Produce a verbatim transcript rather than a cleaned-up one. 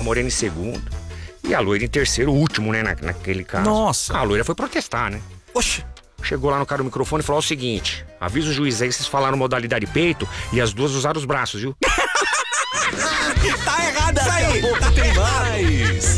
Morena em segundo e a loira em terceiro, último, né, na, naquele caso. Nossa. A loira foi protestar, né? Oxe. Chegou lá no cara do microfone e falou o seguinte: avisa o juiz aí, vocês falaram modalidade peito e as duas usaram os braços, viu? Tá errada. Isso aí. Tem mais.